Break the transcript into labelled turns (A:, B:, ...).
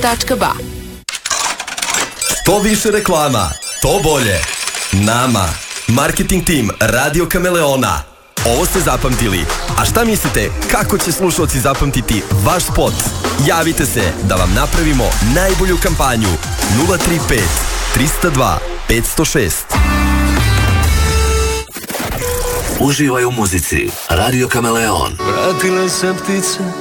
A: radio.ba.
B: Što više reklama, to bolje. Nama. Marketing tim Radio Kameleona. Ovo ste zapamtili. A šta mislite, kako će slušalci zapamtiti vaš spot? Javite se da vam napravimo najbolju kampanju. 035 302 506.
C: Uživaj u muzici. Radio Kameleon.
D: Vratile se ptice